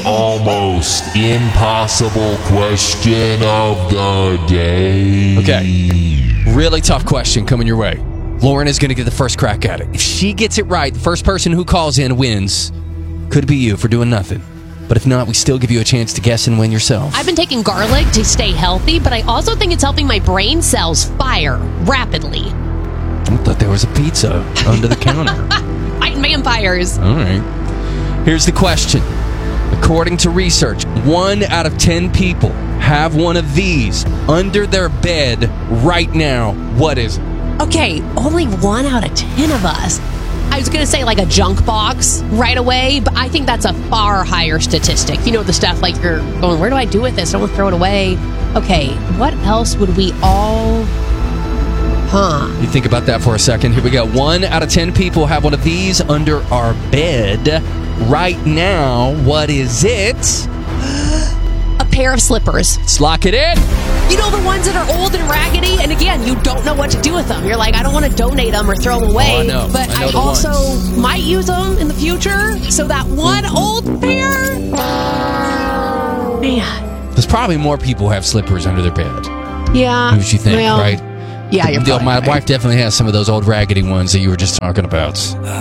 almost impossible question of the day. Okay. Really tough question coming your way. Lauren is going to get the first crack at it. If she gets it right, the first person who calls in wins. Could be you for doing nothing. But if not, we still give you a chance to guess and win yourself. I've been taking garlic to stay healthy, but I also think it's helping my brain cells fire rapidly. I thought there was a pizza under the counter. Fighting vampires. All right. Here's the question. According to research, 1 out of 10 people have one of these under their bed right now. What is it? Okay, only 1 out of 10 of us. I was going to say like a junk box right away, but I think that's a far higher statistic. You know, the stuff like you're going, where do I do with this? I don't want to throw it away. Okay, what else would we all... You think about that for a second. Here we go. 1 out of 10 people have one of these under our bed right now. What is it? A pair of slippers. Let's lock it in. You know, the ones that are old and raggedy, and again, you don't know what to do with them. You're like, I don't want to donate them or throw them away. Oh, I know. But I know I the also ones. might use them in the future. So that one old pair... Man. There's probably more people who have slippers under their bed. Yeah. What you think, well, right? Yeah, you're My probably right. wife definitely has some of those old raggedy ones that you were just talking about.